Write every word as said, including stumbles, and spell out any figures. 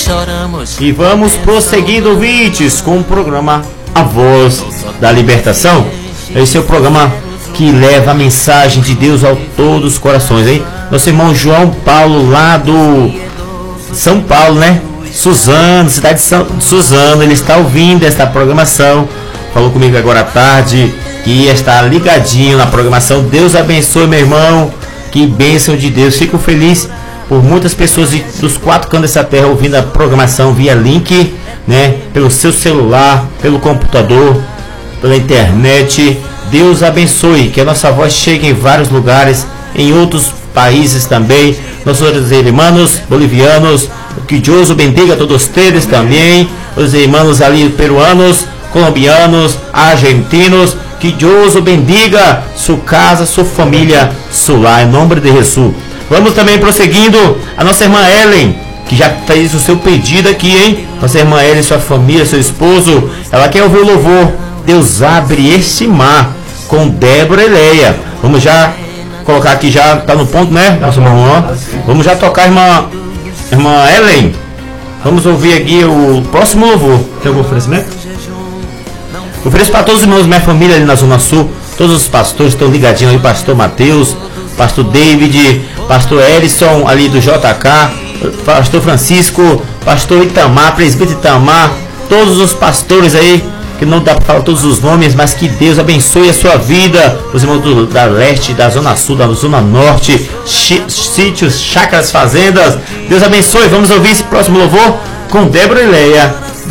E vamos prosseguindo, ouvintes, com o programa A Voz da Libertação. Esse é o programa que leva a mensagem de Deus a todos os corações, hein? Nosso irmão João Paulo, lá do São Paulo, né? Suzano, cidade de São... Suzano, ele está ouvindo esta programação. Falou comigo agora à tarde que ia estar ligadinho na programação. Deus abençoe, meu irmão. Que bênção de Deus. Fico feliz por muitas pessoas de, dos quatro cantos dessa terra ouvindo a programação via link, né? Pelo seu celular, pelo computador, pela internet. Deus abençoe, que a nossa voz chegue em vários lugares, em outros países também. Nossos irmãos bolivianos, que Deus bendiga a todos eles também. Os irmãos ali peruanos, colombianos, argentinos, que Deus bendiga sua casa, sua família, sua lar, em nome de Jesus. Vamos também prosseguindo, a nossa irmã Ellen, que já fez o seu pedido aqui, hein? Nossa irmã Ellen, sua família, seu esposo, ela quer ouvir o louvor Deus abre este mar, com Débora e Leia. Vamos já colocar aqui, já tá no ponto, né? Nosso irmão, vamos já tocar, irmã, irmã Ellen. Vamos ouvir aqui o próximo louvor. Tem algum oferecimento? Ofereço para todos os irmãos, minha família ali na Zona Sul. Todos os pastores estão ligadinhos aí, pastor Mateus, pastor David, pastor Erison ali do J K, pastor Francisco, pastor Itamar, presbítero Itamar, todos os pastores aí, que não dá para falar todos os nomes, mas que Deus abençoe a sua vida, os irmãos do, da leste, da Zona Sul, da Zona Norte, sítios, chácaras, fazendas. Deus abençoe. Vamos ouvir esse próximo louvor com Débora e Leia.